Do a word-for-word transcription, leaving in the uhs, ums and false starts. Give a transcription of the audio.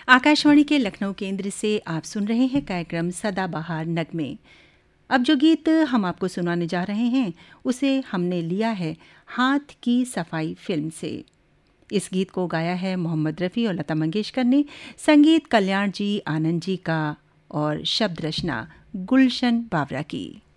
आकाशवाणी के लखनऊ केंद्र से आप सुन रहे हैं कार्यक्रम सदाबहार नगमे। अब जो गीत हम आपको सुनाने जा रहे हैं उसे हमने लिया है हाथ की सफाई फिल्म से। इस गीत को गाया है मोहम्मद रफ़ी और लता मंगेशकर ने, संगीत कल्याण जी आनंद जी का और शब्द रचना गुलशन बावरा की।